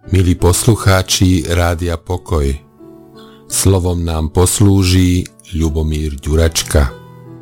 Milí poslucháči Rádia Pokoj, slovom nám poslúži Ľubomír Ďuračka.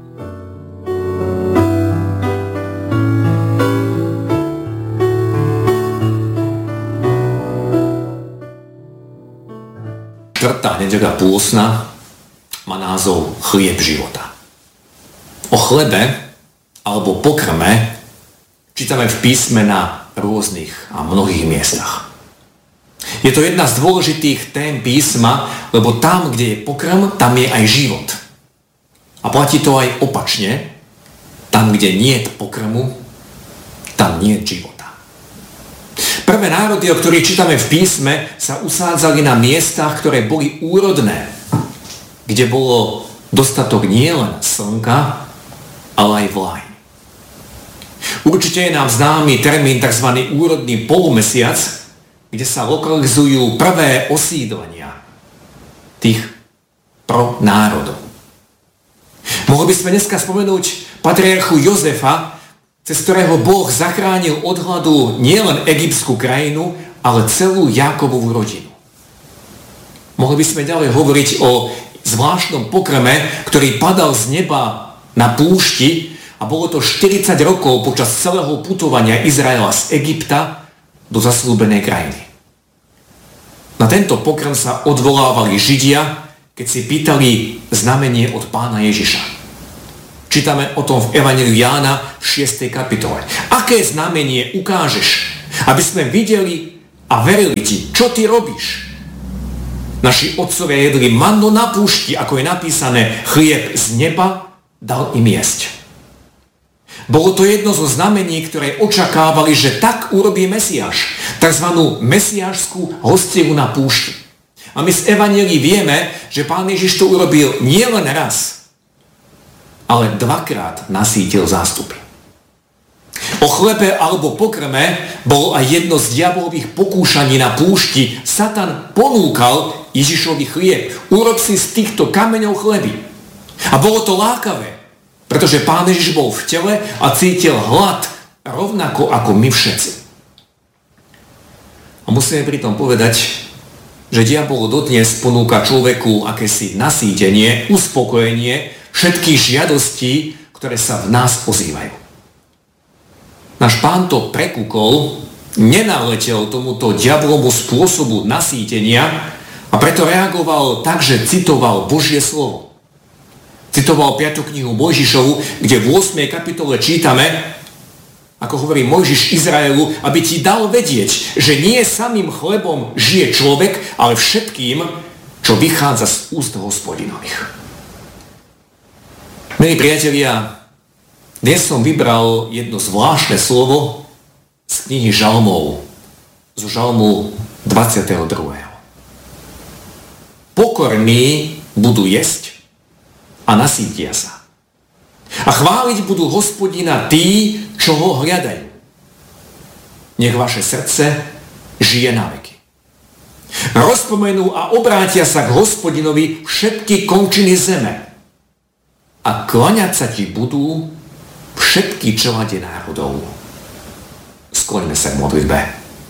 Štvrtá nedeľa pôstna má názov Chlieb života. O chlebe alebo pokrme čítame v písme na rôznych a mnohých miestach. Je to jedna z dôležitých tém písma, lebo tam, kde je pokrm, tam je aj život. A platí to aj opačne. Tam, kde nie je pokrmu, tam nie je života. Prvé národy, o ktorých čítame v písme, sa usádzali na miestach, ktoré boli úrodné, kde bolo dostatok nielen slnka, ale aj vláhy. Určite je nám známy termín tzv. Úrodný polumesiac, kde sa lokalizujú prvé osídlenia tých pronárodov. Mohli by sme dneska spomenúť patriarchu Jozefa, cez ktorého Boh zachránil od hladu nielen egyptskú krajinu, ale celú Jákobovú rodinu. Mohli by sme ďalej hovoriť o zvláštnom pokrme, ktorý padal z neba na púšti a bolo to 40 rokov počas celého putovania Izraela z Egypta do zasľúbenej krajiny. Na tento pokrm sa odvolávali Židia, keď si pýtali znamenie od Pána Ježiša. Čítame o tom v Evanjeliu Jána v 6. kapitole. Aké znamenie ukážeš, aby sme videli a verili ti, čo ty robíš? Naši otcovia jedli mannu na púšti, ako je napísané, chlieb z neba dal im jesť. Bolo to jedno zo znamení, ktoré očakávali, že tak urobí Mesiáš, tzv. Mesiášskú hostievu na púšti. A my z Evanjelií vieme, že Pán Ježiš to urobil nielen raz, ale dvakrát nasýtil zástupy. O chlebe alebo pokrme bolo aj jedno z diabolových pokúšaní na púšti. Satan ponúkal Ježišovi chlieb. Urob si z týchto kameňov chleby. A bolo to lákavé, pretože Pán Ježiš bol v tele a cítil hlad rovnako ako my všetci. A musíme pritom povedať, že diabol dodnes ponúka človeku akési nasýtenie, uspokojenie všetkých žiadostí, ktoré sa v nás ozývajú. Náš Pán to prekúkol, nenaletel tomuto diablomu spôsobu nasýtenia a preto reagoval tak, že citoval Božie slovo. Citoval 5. knihu Mojžišovu, kde v 8. kapitole čítame, ako hovorí Mojžiš Izraelu, aby ti dal vedieť, že nie samým chlebom žije človek, ale všetkým, čo vychádza z úst Hospodinových. Milí priatelia, dnes som vybral jedno zvláštne slovo z knihy Žalmov, zo Žalmu 22. Pokorní budú jesť a nasýtia sa. A chváliť budú Hospodina tí, čo ho hľadajú. Nech vaše srdce žije na veky. Rozpomenú a obrátia sa k Hospodinovi všetky končiny zeme. A klaňať sa ti budú všetky čelade národov. Skloňme sa k modlitbe.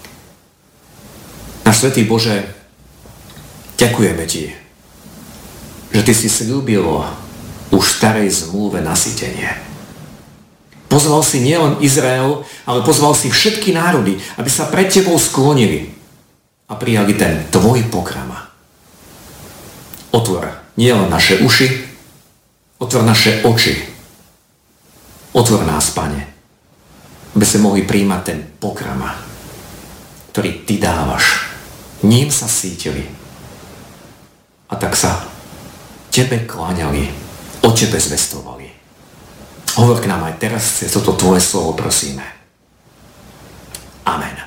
Náš svätý Bože, ďakujeme ti, že ty si sľúbil už v starej zmluve nasýtenie. Pozval si nielen Izrael, ale pozval si všetky národy, aby sa pred tebou sklonili a prijali ten tvoj pokrm. Otvor nielen naše uši, otvor naše oči. Otvor nás, Pane, aby sme mohli príjmať ten pokrm, ktorý ty dávaš. Ním sa sítili. A tak sa tebe kláňali, o tebe zvestovali. Hovor k nám aj teraz cez toto tvoje slovo, prosíme. Amen.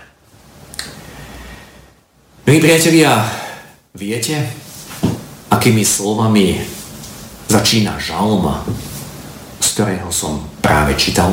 Milí priatelia, viete, akými slovami začína žalm, z ktorého som práve čítal?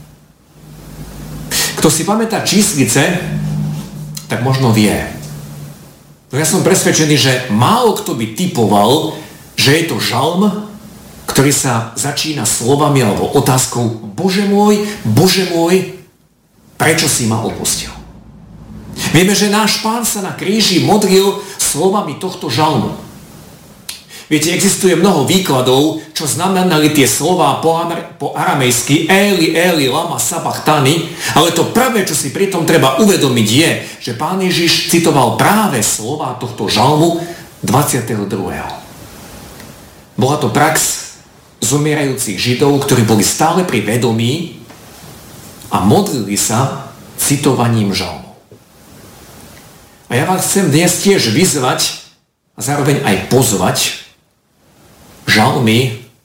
Kto si pamätá číslice, tak možno vie. No ja som presvedčený, že málo kto by tipoval, že je to žalm, ktorý sa začína slovami alebo otázkou Bože môj, prečo si ma opustil? Vieme, že náš Pán sa na kríži modlil slovami tohto žalmu. Viete, existuje mnoho výkladov, čo znamenali tie slová po aramejsky Eli, Eli, lama sabachthani, ale to prvé, čo si pri tom treba uvedomiť je, že Pán Ježiš citoval práve slová tohto žalmu 22. Bola to prax zomierajúcich Židov, ktorí boli stále pri vedomí a modlili sa citovaním žalmov. A ja vás chcem dnes tiež vyzvať a zároveň aj pozvať. Žalmy,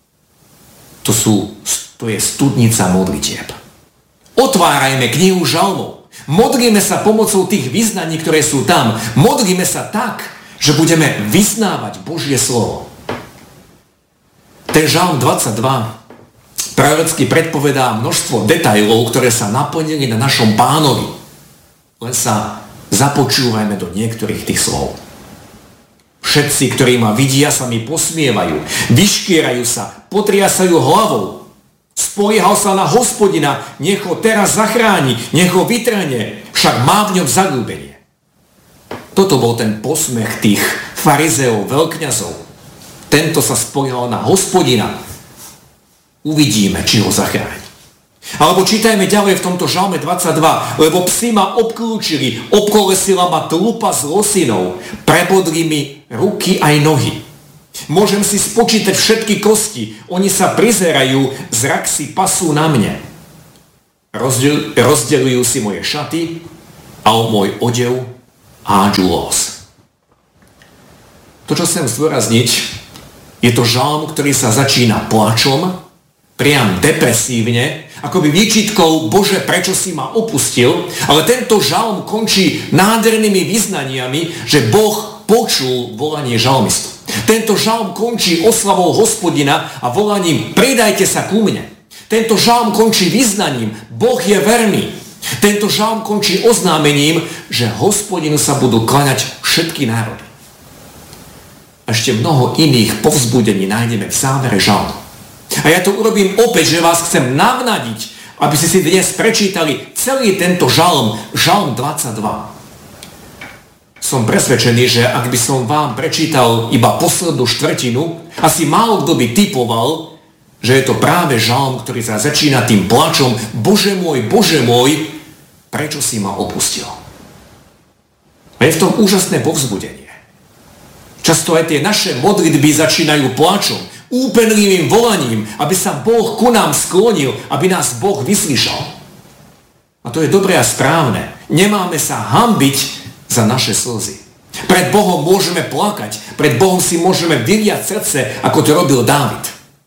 to je studnica modlitieb. Otvárajme knihu žalmov. Modlíme sa pomocou tých vyznaní, ktoré sú tam. Modlíme sa tak, že budeme vyznávať Božie slovo. Ten žalm 22 prorocky predpovedá množstvo detailov, ktoré sa naplnili na našom Pánovi. Len sa započúvajme do niektorých tých slov. Všetci, ktorí ma vidia, sa mi posmievajú, vyškierajú sa, potriasajú hlavou. Spoliehal sa na Hospodina, nech ho teraz zachráni, nech ho vytrhne, však má v ňom zaľúbenie. Toto bol ten posmech tých farizeov, veľkňazov. Tento sa spoliehal na Hospodina. Uvidíme, či ho zachráni. Alebo čítajme ďalej v tomto žalme 22, lebo psi ma obklúčili, obkolesila ma tlupa z losinou, prebodli mi ruky aj nohy. Môžem si spočítať všetky kosti, oni sa prizerajú, zrak si pasú na mne. Rozdeľujú si moje šaty a o môj odev hádžu los. To, čo chcem zdôrazniť, je to žalm, ktorý sa začína pláčom, priam depresívne, akoby výčitkou, Bože, prečo si ma opustil, ale tento žalm končí nádhernými vyznaniami, že Boh počul volanie žalmistu. Tento žalm končí oslavou Hospodina a volaním pridajte sa ku mne. Tento žalm končí vyznaním, Boh je verný. Tento žalm končí oznámením, že Hospodinu sa budú kláňať všetky národy. A ešte mnoho iných povzbudení nájdeme v závere žalmu. A ja to urobím opäť, že vás chcem navnadiť, aby ste si dnes prečítali celý tento žalm, žalm 22. Som presvedčený, že ak by som vám prečítal iba poslednú štvrtinu, asi málo kto by typoval, že je to práve žalm, ktorý sa začína tým plačom Bože môj, prečo si ma opustil? A je v tom úžasné povzbudenie. Často aj tie naše modlitby začínajú plačom, úpenlivým volaním, aby sa Boh ku nám sklonil, aby nás Boh vyslyšal. A to je dobré a správne. Nemáme sa hanbiť za naše slzy. Pred Bohom môžeme plakať, pred Bohom si môžeme vyliať srdce, ako to robil Dávid.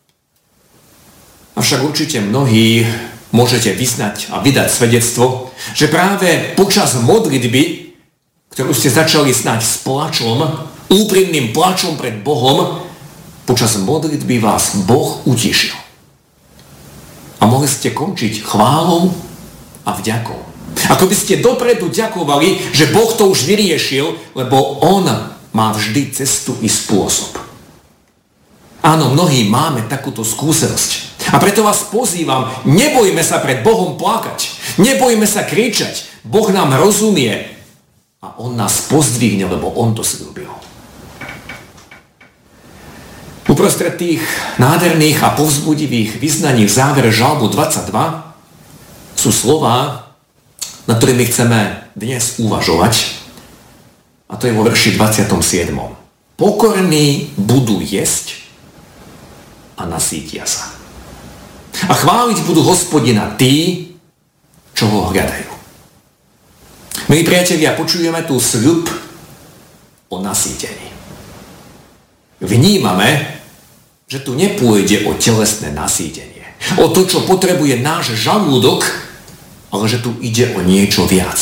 Avšak určite mnohí môžete vyznať a vydať svedectvo, že práve počas modlitby, ktorú ste začali snáď s plačom, úprimným plačom pred Bohom, počas modlitby vás Boh utišil. A mohli ste končiť chválou a vďakou. Ako by ste dopredu ďakovali, že Boh to už vyriešil, lebo On má vždy cestu i spôsob. Áno, mnohí máme takúto skúsenosť. A preto vás pozývam, nebojme sa pred Bohom plakať. Nebojme sa kričať. Boh nám rozumie a On nás pozdvihne, lebo On to sľúbil. Uprostred tých nádherných a povzbudivých vyznaní v závere žalmu 22 sú slová, nad ktorými chceme dnes uvažovať, a to je vo verši 27. Pokorní budú jesť a nasýtia sa. A chváliť budú Hospodina tí, čo ho hľadajú. Milí priatelia, počujeme tu sľub o nasýtení. Vnímame, že tu nepôjde o telesné nasýtenie, o to, čo potrebuje náš žalúdok, ale že tu ide o niečo viac.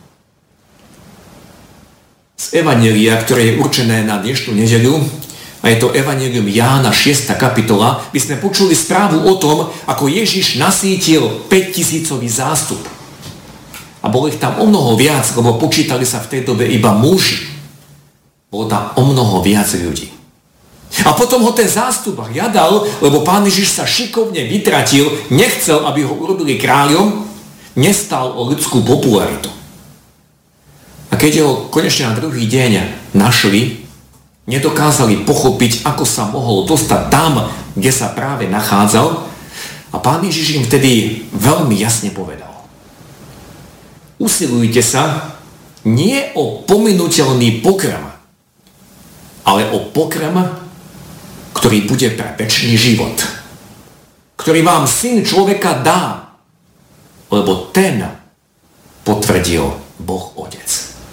Z evanjelia, ktoré je určené na dnešnú nedeľu, a je to evanjelium Jána 6. kapitola, by sme počuli správu o tom, ako Ježiš nasýtil 5000-ový zástup. A bolo ich tam o mnoho viac, lebo počítali sa v tej dobe iba muži. Bolo tam o mnoho viac ľudí. A potom ho ten zástup hľadal, lebo Pán Ježiš sa šikovne vytratil, nechcel, aby ho urobili kráľom, nestal o ľudskú popularitu. A keď ho konečne na druhý deň našli, nedokázali pochopiť, ako sa mohol dostať tam, kde sa práve nachádzal. A Pán Ježiš im vtedy veľmi jasne povedal: usilujte sa nie o pominuteľný pokrm, ale o pokrm, ktorý bude pre večný život, ktorý vám Syn človeka dá, lebo ten potvrdil Boh Otec.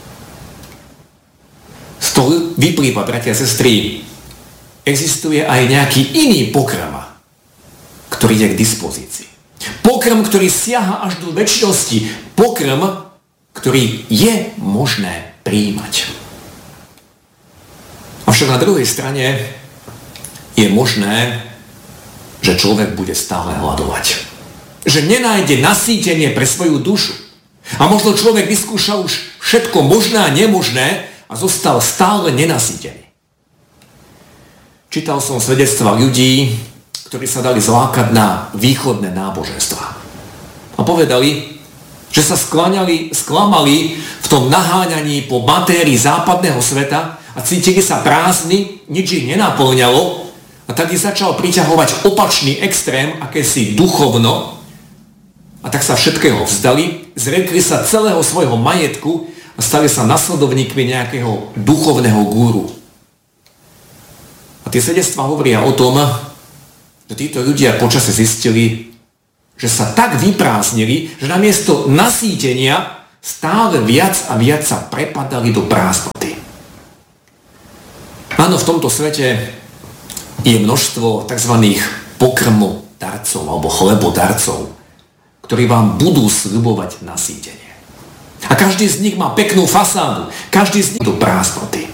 Z toho vyplýva, bratia a sestry, existuje aj nejaký iný pokrm, ktorý je k dispozícii. Pokrm, ktorý siaha až do večnosti. Pokrm, ktorý je možné prijímať. Avšak na druhej strane je možné, že človek bude stále hladovať. Že nenájde nasýtenie pre svoju dušu. A možno človek vyskúšal už všetko možné a nemožné a zostal stále nenasýtený. Čítal som svedectvá ľudí, ktorí sa dali zlákať na východné náboženstva. A povedali, že sa sklamali v tom naháňaní po matérii západného sveta a cítili sa prázdni, nič ich nenaplňalo, a tak ich začal priťahovať opačný extrém, akési duchovno, a tak sa všetkého vzdali, zriekli sa celého svojho majetku a stali sa nasledovníkmi nejakého duchovného guru. A tie svedectvá hovoria o tom, že títo ľudia počase zistili, že sa tak vyprázdnili, že namiesto nasýtenia stále viac a viac sa prepadali do prázdnoty. Áno, v tomto svete je množstvo tzv. Pokrmodarcov alebo chlebodarcov, ktorí vám budú sľubovať nasýtenie. A každý z nich má peknú fasádu, každý z nich do prázdnoty.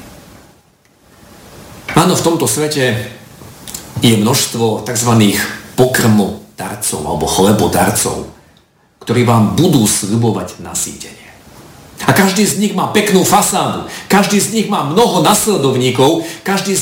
Áno, v tomto svete je množstvo tzv. Pokrmodarcov alebo chlebodarcov, ktorí vám budú sľubovať nasýtenie. A každý z nich má peknú fasádu, každý z nich má mnoho nasledovníkov, každý z